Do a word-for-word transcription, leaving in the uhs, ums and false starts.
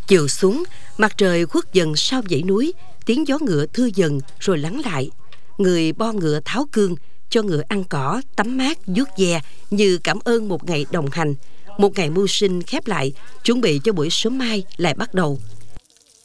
Chiều xuống, mặt trời khuất dần sau dãy núi, tiếng gió ngựa thưa dần rồi lắng lại. Người bo ngựa tháo cương, cho ngựa ăn cỏ, tắm mát, vuốt ve như cảm ơn một ngày đồng hành. Một ngày mưu sinh khép lại, chuẩn bị cho buổi sớm mai lại bắt đầu.